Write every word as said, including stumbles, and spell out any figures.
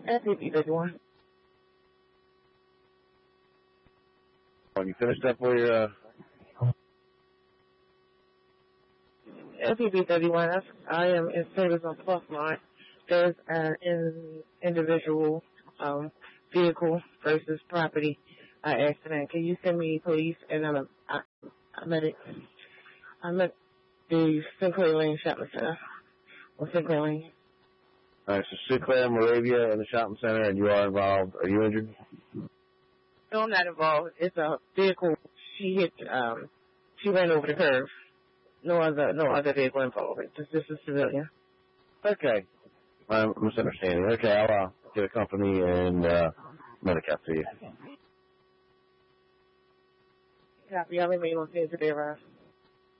F P B thirty-one. When you finished up where you're, uh... F P B thirty-one, I am in service on Plus Line. There's an in, individual um, vehicle versus property uh, accident. Can you send me police? And I'm a, I, I'm at it. I'm at the Sinclair Lane Shopping Center. Or Sinclair Lane. All right, so Sinclair, Moravia, and the shopping center, and you are involved. Are you injured? No, I'm not involved. It's a vehicle. She hit. Um, she ran over the curve. No other, no other vehicle involved. It's just a civilian. Okay. I'm misunderstanding. Okay, I'll uh, get a company and uh, Medicap to you. Copy. I'll remain on scene to be arrived.